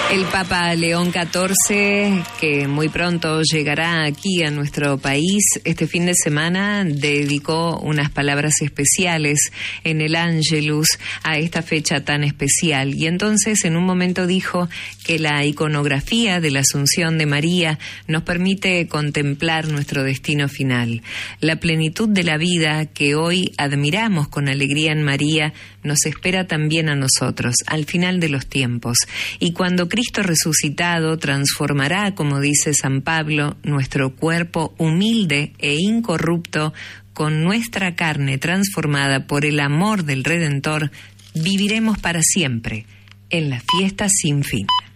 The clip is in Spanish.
El Papa León XIV, que muy pronto llegará aquí a nuestro país, este fin de semana dedicó unas palabras especiales en el Ángelus a esta fecha tan especial. Y entonces en un momento dijo que la iconografía de la Asunción de María nos permite contemplar nuestro destino final. La plenitud de la vida que hoy admiramos con alegría en María nos espera también a nosotros, al final de los tiempos. Y cuando Cristo resucitado transformará, como dice San Pablo, nuestro cuerpo humilde e incorrupto, con nuestra carne transformada por el amor del Redentor, viviremos para siempre en la fiesta sin fin.